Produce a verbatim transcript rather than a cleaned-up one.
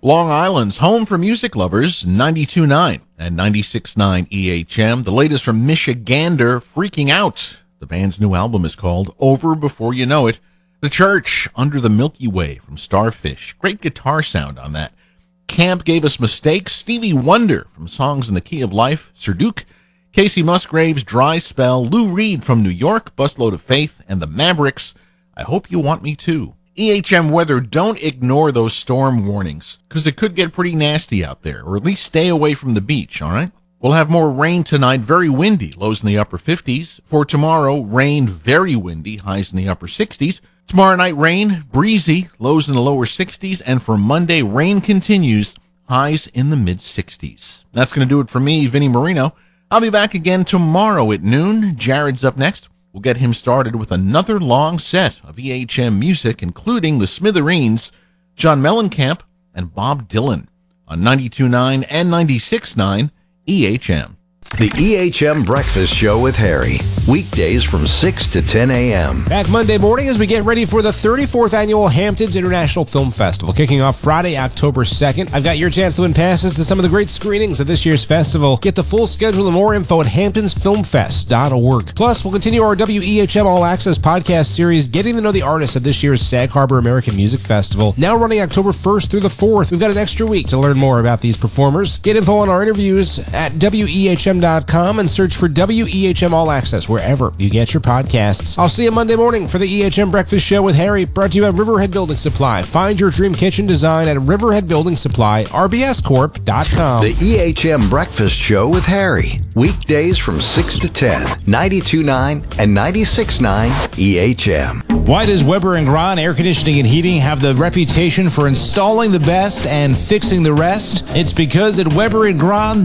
Long Island's home for music lovers, ninety-two point nine and ninety-six point nine E H M. The latest from Michigander, Freaking Out. The band's new album is called Over Before You Know It. The Church, Under the Milky Way from Starfish. Great guitar sound on that. Camp gave us Mistakes. Stevie Wonder from Songs in the Key of Life. Sir Duke. Casey Musgraves, Dry Spell. Lou Reed from New York, Busload of Faith. And the Mavericks, I Hope You Want Me To. E H M weather, don't ignore those storm warnings, because it could get pretty nasty out there, or at least stay away from the beach, all right? We'll have more rain tonight, very windy, lows in the upper fifties. For tomorrow, rain, very windy, highs in the upper sixties. Tomorrow night, rain, breezy, lows in the lower sixties. And for Monday, rain continues, highs in the mid-sixties. That's going to do it for me, Vinny Marino. I'll be back again tomorrow at noon. Jared's up next. We'll get him started with another long set of E H M music, including the Smithereens, John Mellencamp, and Bob Dylan on ninety-two point nine and ninety-six point nine E H M. The E H M Breakfast Show with Harry. Weekdays from six to ten a.m. Back Monday morning as we get ready for the thirty-fourth Annual Hamptons International Film Festival, kicking off Friday, October second. I've got your chance to win passes to some of the great screenings of this year's festival. Get the full schedule and more info at hamptons film fest dot org. Plus, we'll continue our W E H M All Access podcast series, getting to know the artists of this year's Sag Harbor American Music Festival. Now running October first through the fourth. We've got an extra week to learn more about these performers. Get info on our interviews at W E H M dot com and search for W E H M All Access wherever you get your podcasts. I'll see you Monday morning for the E H M Breakfast Show with Harry, brought to you by Riverhead Building Supply. Find your dream kitchen design at Riverhead Building Supply, R B S corp dot com. The E H M Breakfast Show with Harry. Weekdays from six to ten, ninety-two point nine and ninety-six point nine E H M. Why does Weber and Grahn Air Conditioning and Heating have the reputation for installing the best and fixing the rest? It's because at Weber and Grahn,